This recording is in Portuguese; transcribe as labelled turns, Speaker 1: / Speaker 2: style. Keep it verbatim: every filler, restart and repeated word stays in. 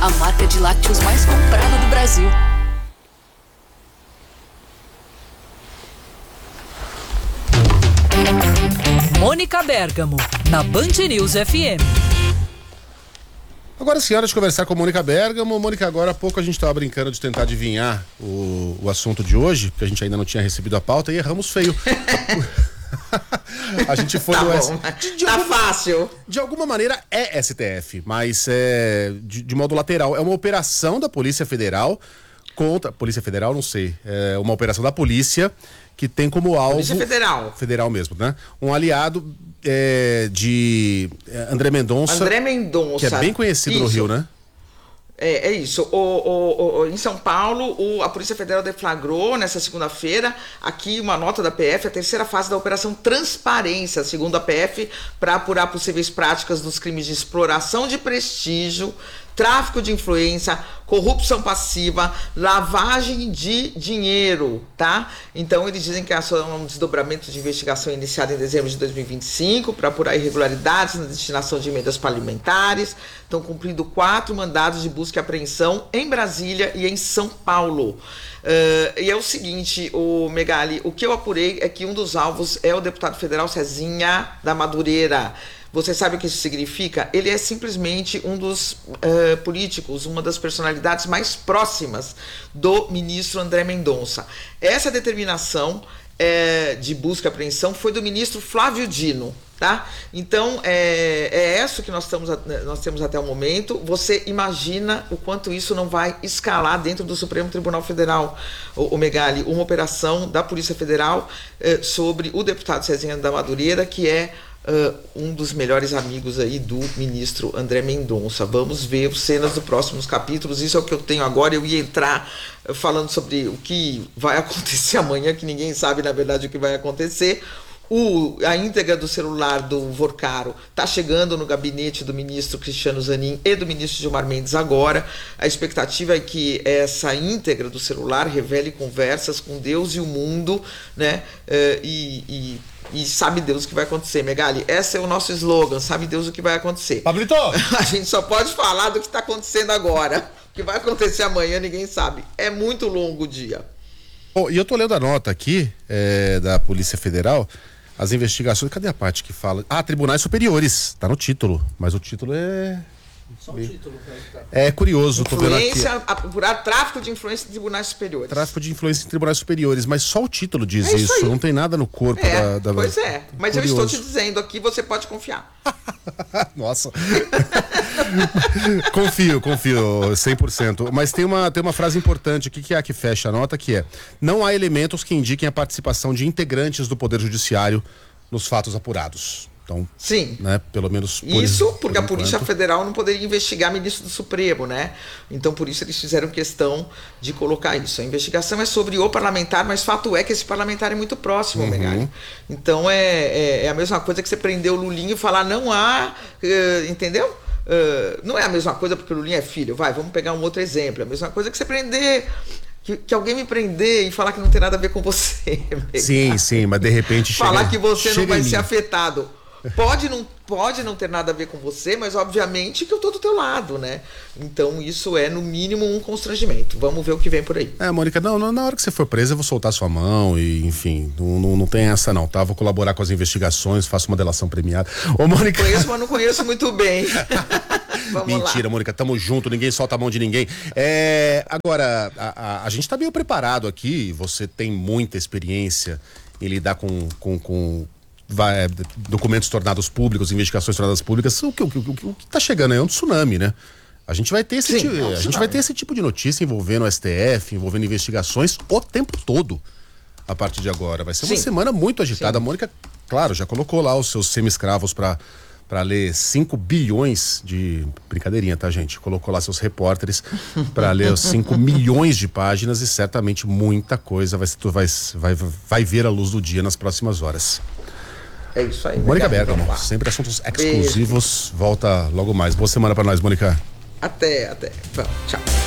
Speaker 1: a marca de lácteos mais comprada do Brasil.
Speaker 2: Mônica Bergamo, na Band News F M.
Speaker 3: Agora sim, hora de conversar com a Mônica Bergamo. Mônica, agora há pouco a gente estava brincando de tentar adivinhar o, o assunto de hoje, porque a gente ainda não tinha recebido a pauta e erramos feio. A gente foi
Speaker 4: tá
Speaker 3: no
Speaker 4: bom,
Speaker 3: S... de
Speaker 4: tá
Speaker 3: alguma...
Speaker 4: fácil.
Speaker 3: De alguma maneira é S T F, mas é de, de modo lateral. É uma operação da Polícia Federal contra... Polícia Federal, não sei. É uma operação da polícia que tem como alvo...
Speaker 4: Polícia Federal.
Speaker 3: Federal mesmo, né? Um aliado é, de André Mendonça.
Speaker 4: André Mendonça.
Speaker 3: Que é bem conhecido
Speaker 4: isso.
Speaker 3: no Rio, né?
Speaker 4: É, é isso. O, o, o, em São Paulo, o, a Polícia Federal deflagrou nessa segunda-feira aqui uma nota da P F, a terceira fase da Operação Transparência, segundo a P F, para apurar possíveis práticas dos crimes de exploração de prestígio, tráfico de influência, corrupção passiva, lavagem de dinheiro, tá? Então eles dizem que é um desdobramento de investigação iniciada em dezembro de dois mil e vinte e cinco para apurar irregularidades na destinação de emendas parlamentares. Estão cumprindo quatro mandados de busca e apreensão em Brasília e em São Paulo. Uh, e é o seguinte, o Megali, o que eu apurei é que um dos alvos é o deputado federal Cezinha da Madureira. Você sabe o que isso significa? Ele é simplesmente um dos uh, políticos, uma das personalidades mais próximas do ministro André Mendonça. Essa determinação é, de busca e apreensão foi do ministro Flávio Dino, tá? Então, é, é isso que nós, estamos, nós temos até o momento. Você imagina o quanto isso não vai escalar dentro do Supremo Tribunal Federal, o, o Megali, uma operação da Polícia Federal eh, sobre o deputado Cezinha da Madureira, que é Uh, um dos melhores amigos aí do ministro André Mendonça. Vamos ver cenas dos próximos capítulos. Isso é o que eu tenho agora. Eu ia entrar uh, falando sobre o que vai acontecer amanhã, que ninguém sabe na verdade o que vai acontecer. O, a íntegra do celular do Vorcaro está chegando no gabinete do ministro Cristiano Zanin e do ministro Gilmar Mendes agora. A expectativa é que essa íntegra do celular revele conversas com Deus e o mundo, né? Uh, e, e E sabe Deus o que vai acontecer, Megali. Esse é o nosso slogan, sabe Deus o que vai acontecer.
Speaker 3: Pablito!
Speaker 4: A gente só pode falar do que está acontecendo agora. O que vai acontecer amanhã ninguém sabe. É muito longo o dia.
Speaker 3: Oh, e eu tô lendo a nota aqui é, da Polícia Federal, as investigações, cadê a parte que fala? Ah, tribunais superiores, tá no título, mas o título é...
Speaker 5: Só o título.
Speaker 3: É curioso, tô vendo aqui.
Speaker 4: Influência, apurar tráfico de influência em tribunais superiores.
Speaker 3: Tráfico de influência em tribunais superiores, mas só o título diz
Speaker 4: é isso,
Speaker 3: isso não tem nada no corpo
Speaker 4: é,
Speaker 3: da, da...
Speaker 4: Pois é, mas
Speaker 3: curioso.
Speaker 4: eu estou te dizendo aqui, você pode confiar.
Speaker 3: Nossa. Confio, confio, cem por cento. Mas tem uma, tem uma frase importante aqui que é a que fecha a nota, que é: não há elementos que indiquem a participação de integrantes do Poder Judiciário nos fatos apurados. Então,
Speaker 4: sim,
Speaker 3: né, pelo menos por
Speaker 4: isso
Speaker 3: por
Speaker 4: porque a
Speaker 3: enquanto.
Speaker 4: Polícia Federal não poderia investigar ministro do Supremo, né? Então por isso eles fizeram questão de colocar isso. A investigação é sobre o parlamentar, mas fato é que esse parlamentar é muito próximo,
Speaker 3: uhum.
Speaker 4: Megali. Então é, é, é a mesma coisa que você prender o Lulinho e falar não há, uh, entendeu? Uh, não é a mesma coisa porque o Lulinho é filho. Vai, vamos pegar um outro exemplo. É a mesma coisa que você prender Que, que alguém me prender e falar que não tem nada a ver com você.
Speaker 3: Sim, sim, mas de repente chega,
Speaker 4: falar que você não vai
Speaker 3: ser
Speaker 4: afetado. Pode não, pode não ter nada a ver com você, mas obviamente que eu tô do teu lado, né? Então isso é no mínimo um constrangimento. Vamos ver o que vem por aí.
Speaker 3: É, Mônica, não, não, na hora que você for presa eu vou soltar sua mão e enfim, não, não, não tem essa não, tá? Vou colaborar com as investigações, faço uma delação premiada. Ô, Mônica...
Speaker 4: Conheço, mas não conheço muito bem. Vamos
Speaker 3: Mentira,
Speaker 4: lá.
Speaker 3: Mônica, tamo junto, ninguém solta a mão de ninguém. É, agora, a, a, a gente tá meio preparado aqui, você tem muita experiência em lidar com... com, com vai, documentos tornados públicos, investigações tornadas públicas. O que, o, que, o que tá chegando aí é um tsunami, né? A gente vai ter esse,
Speaker 4: Sim,
Speaker 3: tipo,
Speaker 4: é um
Speaker 3: a gente vai ter esse tipo de notícia envolvendo o S T F, envolvendo investigações o tempo todo a partir de agora. Vai ser uma
Speaker 4: Sim.
Speaker 3: semana muito agitada.
Speaker 4: Sim.
Speaker 3: A Mônica, claro, já colocou lá os seus semi-escravos para para ler cinco bilhões de... Brincadeirinha, tá, gente? Colocou lá seus repórteres para ler os cinco milhões de páginas e certamente muita coisa vai, vai, vai, vai ver a luz do dia nas próximas horas.
Speaker 4: É isso aí.
Speaker 3: Mônica
Speaker 4: Bergamo,
Speaker 3: Bergamo, sempre assuntos exclusivos. Beijo. Volta logo mais. Boa semana para nós, Mônica.
Speaker 4: Até, até. Vamos, tchau.